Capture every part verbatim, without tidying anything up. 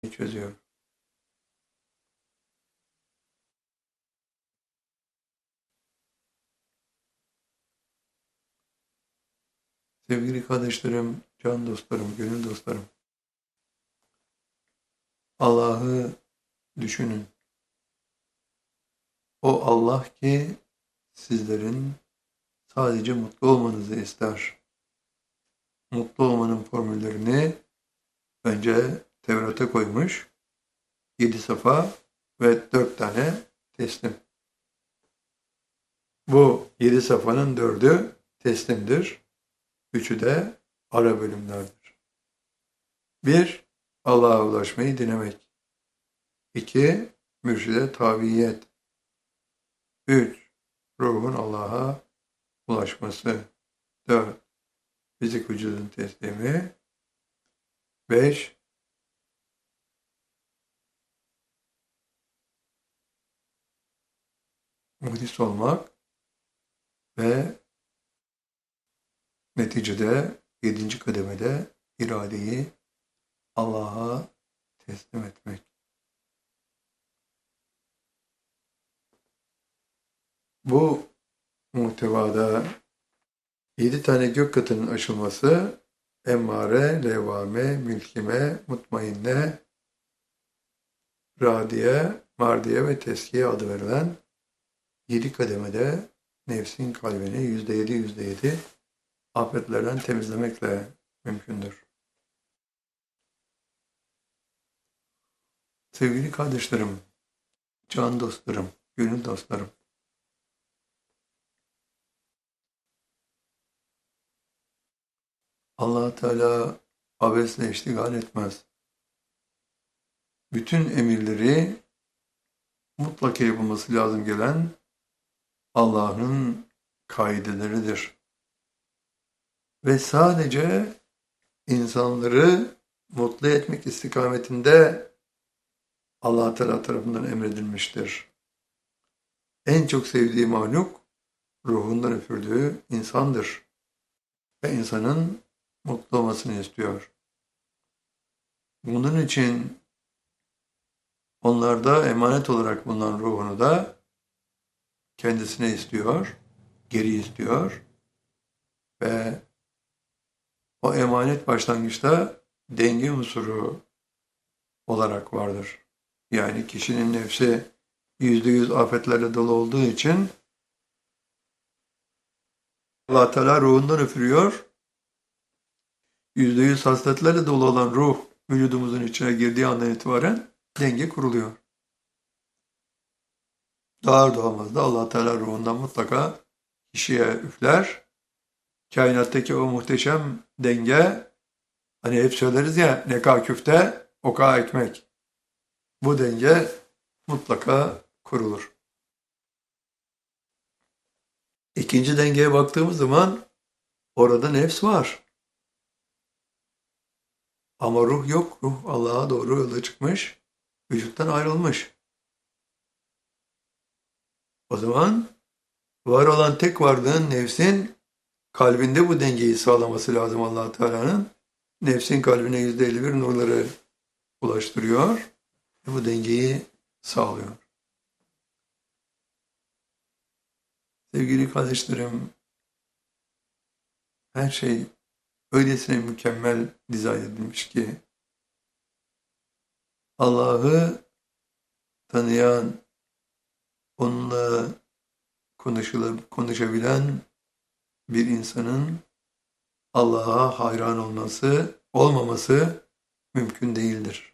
çözüyor. Sevgili kardeşlerim, can dostlarım, gönül dostlarım, Allah'ı düşünün. O Allah ki sizlerin sadece mutlu olmanızı ister. Mutlu olmanın formüllerini önce Tevrat'a koymuş, yedi safa ve dört tane teslim. Bu yedi safanın dördü teslimdir, üçü de ara bölümlerdir. Bir, Allah'a ulaşmayı dilemek. İki, mürşide tabiyet. Üç, ruhun Allah'a ulaşması. Dört, fizik vücudun teslimi. Beş, muhlis olmak ve neticede yedinci kademede iradeyi Allah'a teslim etmek. Bu muhtevada yedi tane gök katının aşılması emmare, levvame, mülkime, mutmainne, radiye, mardiye ve teskiye adı verilen yedi kademede nefsin kalbini yüzde yedi yüzde yedi afetlerden temizlemekle mümkündür. Sevgili kardeşlerim, can dostlarım, gönül dostlarım, Allah Teala abesle iştigal etmez. Bütün emirleri mutlaka yapılması lazım gelen Allah'ın kaideleridir. Ve sadece insanları mutlu etmek istikametinde Allah Teala tarafından emredilmiştir. En çok sevdiği mahluk ruhundan üfürdüğü insandır. Ve insanın mutlu olmasını istiyor. Bunun için onlarda emanet olarak bulunan ruhunu da kendisine istiyor, geri istiyor ve o emanet başlangıçta denge unsuru olarak vardır. Yani kişinin nefsi yüzde yüz afetlerle dolu olduğu için Allah Teala ruhundan üfürüyor. Yüzde yüz hasletlerle dolu olan ruh vücudumuzun içine girdiği andan itibaren denge kuruluyor. Doğar doğmaz da Allah Teala ruhundan mutlaka kişiye üfler. Kainattaki o muhteşem denge, hani hep söyleriz ya, neka küfte, oka ekmek. Bu denge mutlaka kurulur. İkinci dengeye baktığımız zaman orada nefs var. Ama ruh yok. Ruh Allah'a doğru yola çıkmış, vücuttan ayrılmış. O zaman var olan tek varlığın nefsin kalbinde bu dengeyi sağlaması lazım Allah Teala'nın. Nefsin kalbine yüzde elli bir nurları ulaştırıyor ve bu dengeyi sağlıyor. Sevgili kardeşlerim, her şey öylesine mükemmel dizayn edilmiş ki Allah'ı tanıyan, onunla konuşulup konuşabilen bir insanın Allah'a hayran olması, olmaması mümkün değildir.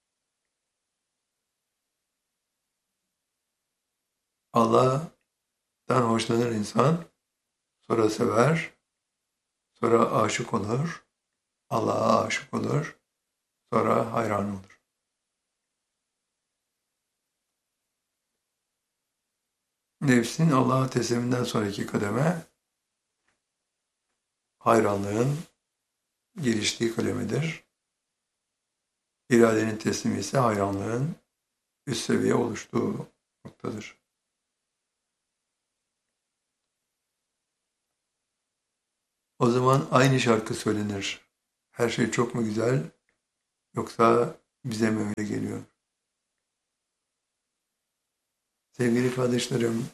Allah'tan hoşlanır insan, sonra sever, sonra aşık olur, Allah'a aşık olur, sonra hayran olur. Nefsin Allah'a tesliminden sonraki kademe hayranlığın geliştiği kademedir. İradenin teslimi ise hayranlığın üst seviye oluştuğu noktadır. O zaman aynı şarkı söylenir. Her şey çok mu güzel, yoksa Bize mi öyle geliyor? Sevgili kardeşlerim,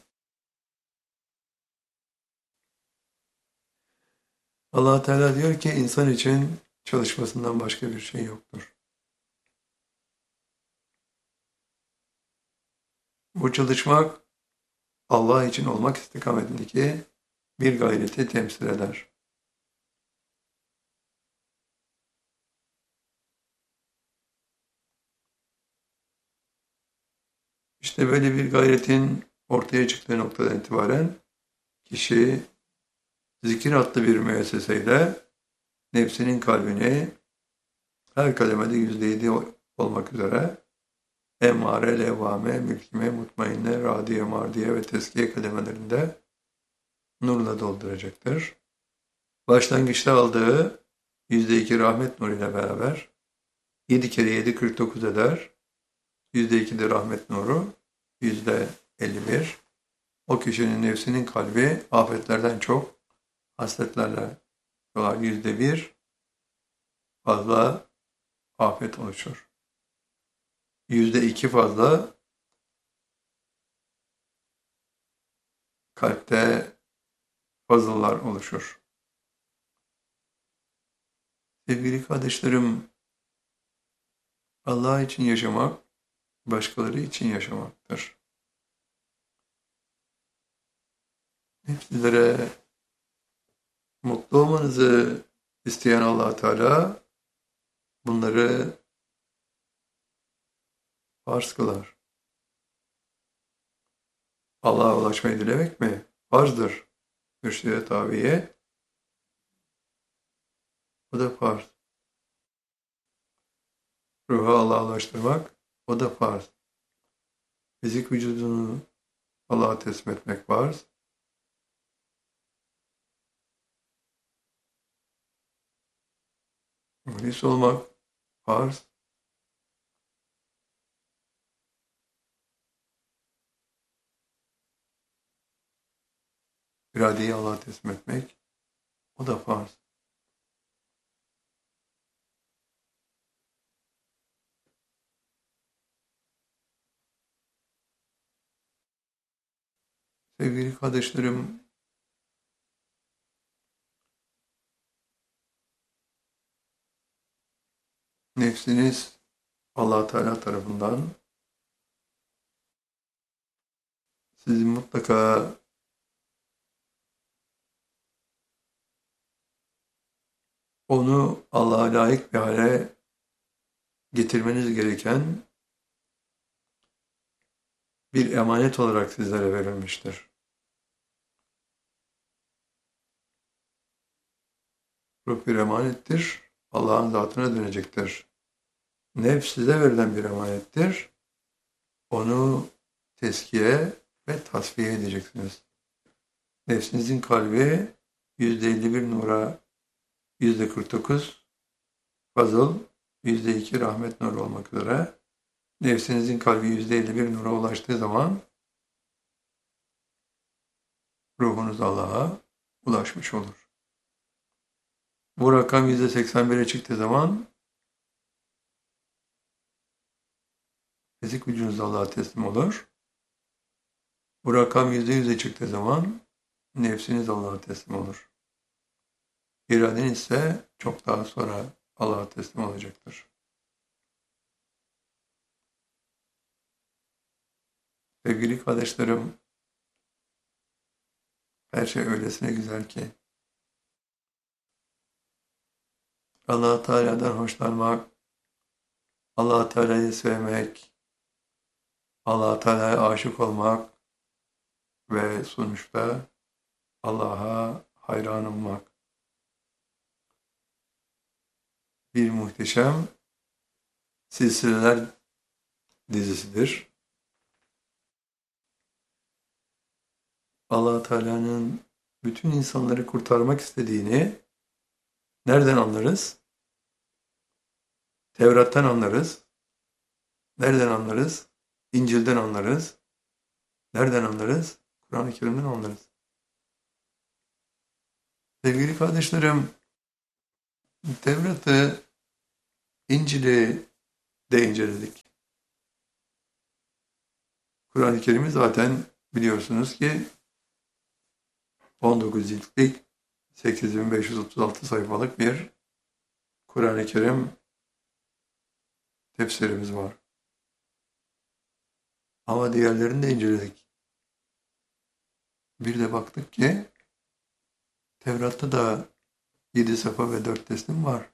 Allah Teala diyor ki insan için çalışmasından başka bir şey yoktur. Bu çalışmak Allah için olmak istikametindeki bir gayreti temsil eder. İşte böyle bir gayretin ortaya çıktığı noktadan itibaren kişi zikir adlı bir müesseseyle nefsinin kalbini her kademede yüzde yedi olmak üzere emmare, levvame, mülkime, mutmainne, radiye, mardiye ve teskiye kademelerinde nurla dolduracaktır. Başlangıçta aldığı yüzde iki rahmet nuruyla beraber yedi kere yedi kırk dokuz eder. yüzde iki de rahmet nuru, yüzde elli bir. O kişinin nefsinin kalbi afetlerden çok hasletlerle dolar yüzde bir fazla afet oluşur. Yüzde iki fazla kalpte fazlalar oluşur. Sevgili kardeşlerim, Allah için yaşamak, başkaları için yaşamaktır. Sizlere mutlu olmanızı isteyen Allah Teala bunları farz kılar. Allah'a ulaşmayı dilemek mi? Farzdır. Mürşide tabiye. O da farz. Ruhu Allah'a ulaştırmak, o da farz. Fizik vücudunu Allah'a teslim etmek farz. Muhlis olmak farz. İradeyi Allah'a teslim etmek, o da farz. Sevgili kardeşlerim, nefsiniz Allah Teala tarafından sizin mutlaka onu Allah'a layık bir hale getirmeniz gereken bir emanet olarak sizlere verilmiştir. Ruh bir emanettir, Allah'ın zatına dönecektir. Nefs size verilen bir emanettir, onu teskiye ve tasfiye edeceksiniz. Nefsinizin kalbi yüzde elli bir nura, yüzde kırk dokuz fazıl, yüzde iki rahmet nuru olmak üzere nefsinizin kalbi yüzde elli bir nura ulaştığı zaman ruhunuz Allah'a ulaşmış olur. Bu rakam yüzde seksen bire çıktığı zaman fizik vücudunuz Allah'a teslim olur. Bu rakam yüzde yüze çıktığı zaman nefsiniz Allah'a teslim olur. İraden ise çok daha sonra Allah'a teslim olacaktır. Sevgili kardeşlerim, her şey öylesine güzel ki Allah Teala'dan hoşlanmak, Allah Teala'yı sevmek, Allah Teala'ya aşık olmak ve sonuçta Allah'a hayran olmak. Bir muhteşem silsileler dizisidir. Allah Teala'nın bütün insanları kurtarmak istediğini nereden anlarız? Tevrat'tan anlarız. Nereden anlarız? İncil'den anlarız. Nereden anlarız? Kur'an-ı Kerim'den anlarız. Sevgili kardeşlerim, Tevrat'ı, İncil'i de inceledik. Kur'an-ı Kerim'i zaten biliyorsunuz ki on dokuz ciltlik sekiz bin beş yüz otuz altı sayfalık bir Kur'an-ı Kerim tefsirimiz var. Ama diğerlerini de inceledik. Bir de baktık ki Tevrat'ta da yedi safa ve dört teslim var.